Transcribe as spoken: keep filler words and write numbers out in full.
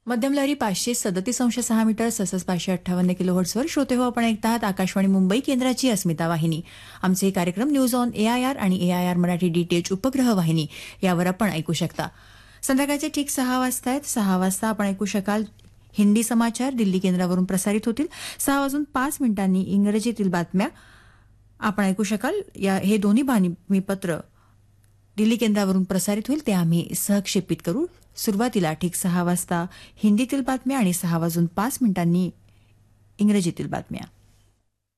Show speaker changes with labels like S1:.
S1: मध्यम लहरी पाचशे सदतीस अंश सहा मीटर तसंच पाचशे अठ्ठावन्न किलोहर्ट्झवर श्रोते हो आपण ऐकत आहात आकाशवाणी मुंबई केंद्राची अस्मिता वाहिनी. आमचे कार्यक्रम न्यूज ऑन एआयआर आणि एआयआर मराठी डीटीएच उपग्रह वाहिनी यावर आपण ऐकू शकता. संध्याकाळचे ठीक सहा वाजता आहेत. सहा वाजता आपण ऐकू शकाल हिंदी समाचार दिल्ली केंद्रावरून प्रसारित होतील. सहा वाजून पाच मिनिटांनी इंग्रजीतील बातम्या आपण ऐकू शकाल. या हे दोन्ही बातमीपत्र दिल्ली केंद्रावरून प्रसारित होईल ते आम्ही सहक्षेपित करू. सुरुवातीला ठीक सहा वाजता हिंदीतील बातम्या आणि सहा वाजून पाच मिनिटांनी इंग्रजीतील बातम्या.